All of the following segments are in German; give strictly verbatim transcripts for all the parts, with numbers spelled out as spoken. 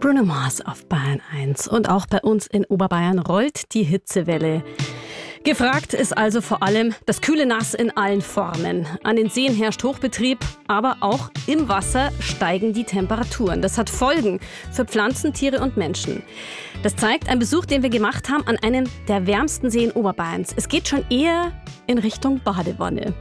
Bruno Mars auf Bayern eins. Und auch bei uns in Oberbayern rollt die Hitzewelle. Gefragt ist also vor allem das kühle Nass in allen Formen. An den Seen herrscht Hochbetrieb, aber auch im Wasser steigen die Temperaturen. Das hat Folgen für Pflanzen, Tiere und Menschen. Das zeigt ein Besuch, den wir gemacht haben an einem der wärmsten Seen Oberbayerns. Es geht schon eher in Richtung Badewanne.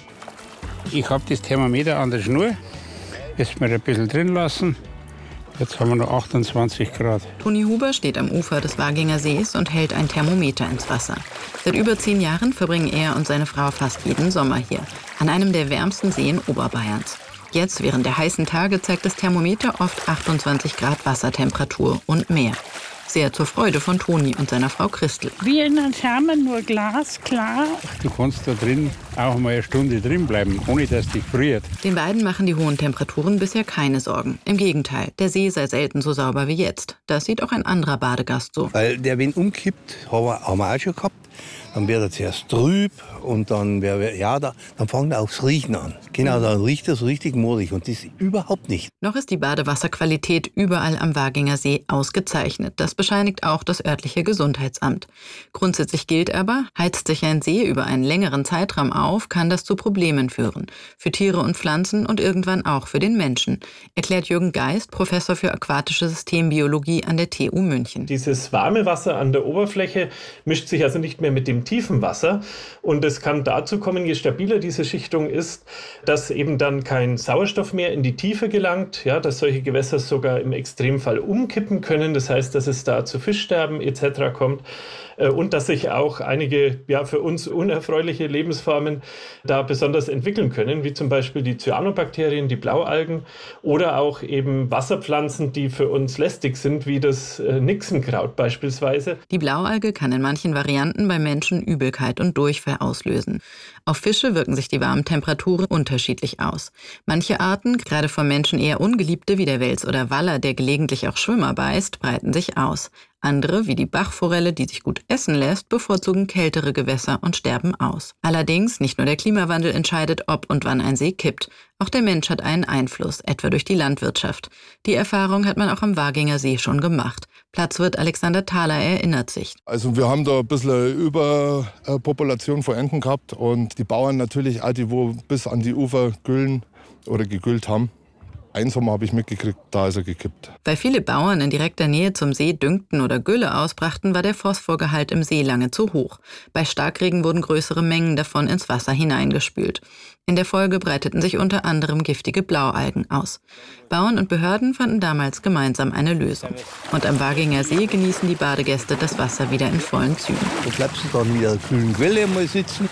Ich habe das Thermometer an der Schnur. Jetzt mal ein bisschen drin lassen. Jetzt haben wir noch achtundzwanzig Grad. Toni Huber steht am Ufer des Waginger Sees und hält ein Thermometer ins Wasser. Seit über zehn Jahren verbringen er und seine Frau fast jeden Sommer hier, an einem der wärmsten Seen Oberbayerns. Jetzt, während der heißen Tage, zeigt das Thermometer oft achtundzwanzig Grad Wassertemperatur und mehr. Sehr zur Freude von Toni und seiner Frau Christel. Wie in einer Therme, nur glasklar. Du kannst da drin auch mal eine Stunde drin bleiben, ohne dass dich friert. Den beiden machen die hohen Temperaturen bisher keine Sorgen. Im Gegenteil, der See sei selten so sauber wie jetzt. Das sieht auch ein anderer Badegast so. Weil der Wind umkippt, haben wir, haben wir auch schon gehabt. Dann wird er zuerst trüb und dann, ja, da, dann fängt er aufs Riechen an. Genau, dann riecht er so richtig moorig und das überhaupt nicht. Noch ist die Badewasserqualität überall am Waginger See ausgezeichnet. Das bescheinigt auch das örtliche Gesundheitsamt. Grundsätzlich gilt aber, heizt sich ein See über einen längeren Zeitraum auf, kann das zu Problemen führen. Für Tiere und Pflanzen und irgendwann auch für den Menschen, erklärt Jürgen Geist, Professor für aquatische Systembiologie an der T U München. Dieses warme Wasser an der Oberfläche mischt sich also nicht mehr mit dem tiefen Wasser. Und es kann dazu kommen, je stabiler diese Schichtung ist, dass eben dann kein Sauerstoff mehr in die Tiefe gelangt, ja, dass solche Gewässer sogar im Extremfall umkippen können. Das heißt, dass es da zu Fischsterben et cetera kommt. Und dass sich auch einige ja, für uns unerfreuliche Lebensformen da besonders entwickeln können, wie zum Beispiel die Cyanobakterien, die Blaualgen oder auch eben Wasserpflanzen, die für uns lästig sind, wie das Nixenkraut beispielsweise. Die Blaualge kann in manchen Varianten bei Menschen Übelkeit und Durchfall auslösen. Auf Fische wirken sich die warmen Temperaturen unterschiedlich aus. Manche Arten, gerade von Menschen eher ungeliebte wie der Wels oder Waller, der gelegentlich auch Schwimmer beißt, breiten sich aus. Andere, wie die Bachforelle, die sich gut essen lässt, bevorzugen kältere Gewässer und sterben aus. Allerdings, nicht nur der Klimawandel entscheidet, ob und wann ein See kippt. Auch der Mensch hat einen Einfluss, etwa durch die Landwirtschaft. Die Erfahrung hat man auch am Waginger See schon gemacht. Platzwirt Alexander Thaler erinnert sich. Also wir haben da ein bisschen eine Überpopulation von Enten gehabt und die Bauern natürlich auch, die wo bis an die Ufer güllen oder gegüllt haben. Einen Sommer habe ich mitgekriegt, da ist er gekippt. Weil viele Bauern in direkter Nähe zum See düngten oder Gülle ausbrachten, war der Phosphorgehalt im See lange zu hoch. Bei Starkregen wurden größere Mengen davon ins Wasser hineingespült. In der Folge breiteten sich unter anderem giftige Blaualgen aus. Bauern und Behörden fanden damals gemeinsam eine Lösung. Und am Waginger See genießen die Badegäste das Wasser wieder in vollen Zügen. Du bleibst dann wieder in der kühlen Quelle mal sitzen.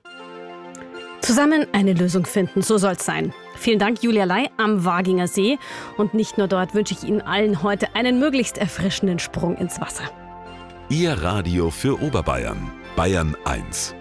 Zusammen eine Lösung finden, so soll's sein. Vielen Dank, Julia Ley am Waginger See. Und nicht nur dort wünsche ich Ihnen allen heute einen möglichst erfrischenden Sprung ins Wasser. Ihr Radio für Oberbayern. Bayern eins.